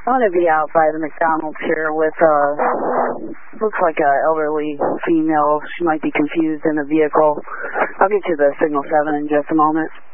I'm going to be out by the McDonald's here with, looks like an elderly female. She might be confused in the vehicle. I'll get you the signal 7 in just a moment.